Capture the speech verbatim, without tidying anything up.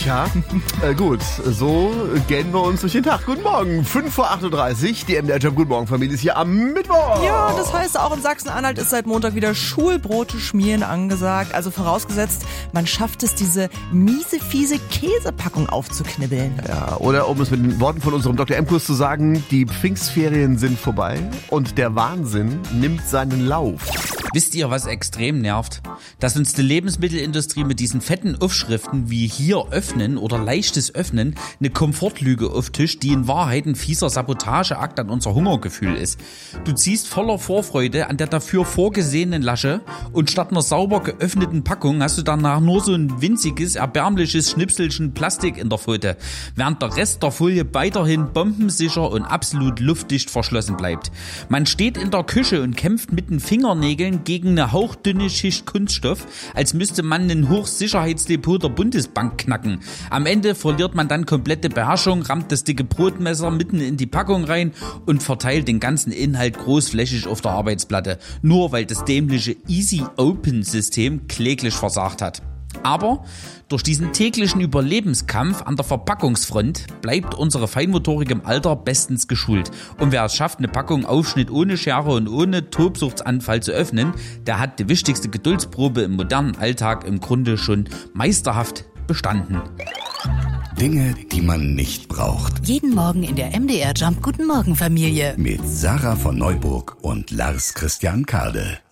Tja, äh, gut, so gehen wir uns durch den Tag. Guten Morgen, fünf Uhr achtunddreißig, die M D R-Job Guten Morgen Familie ist hier am Mittwoch. Ja, das heißt, auch in Sachsen-Anhalt ist seit Montag wieder Schulbrote schmieren angesagt. Also vorausgesetzt, man schafft es, diese miese, fiese Käsepackung aufzuknibbeln. Ja, oder um es mit den Worten von unserem Doktor M-Kurs zu sagen, die Pfingstferien sind vorbei und der Wahnsinn nimmt seinen Lauf. Wisst ihr, was extrem nervt? Dass uns die Lebensmittelindustrie mit diesen fetten Aufschriften wie hier öffnen oder leichtes Öffnen eine Komfortlüge auftischt, die in Wahrheit ein fieser Sabotageakt an unser Hungergefühl ist. Du ziehst voller Vorfreude an der dafür vorgesehenen Lasche und statt einer sauber geöffneten Packung hast du danach nur so ein winziges, erbärmliches Schnipselchen Plastik in der Pfote, während der Rest der Folie weiterhin bombensicher und absolut luftdicht verschlossen bleibt. Man steht in der Küche und kämpft mit den Fingernägeln gegen eine hauchdünne Schicht Kunststoff, als müsste man ein Hochsicherheitsdepot der Bundesbank knacken. Am Ende verliert man dann komplette Beherrschung, rammt das dicke Brotmesser mitten in die Packung rein und verteilt den ganzen Inhalt großflächig auf der Arbeitsplatte, nur weil das dämliche Easy Open System kläglich versagt hat. Aber durch diesen täglichen Überlebenskampf an der Verpackungsfront bleibt unsere Feinmotorik im Alter bestens geschult. Und wer es schafft, eine Packung Aufschnitt ohne Schere und ohne Tobsuchtsanfall zu öffnen, der hat die wichtigste Geduldsprobe im modernen Alltag im Grunde schon meisterhaft bestanden. Dinge, die man nicht braucht. Jeden Morgen in der M D R Jump Guten Morgen Familie. Mit Sarah von Neuburg und Lars Christian Kade.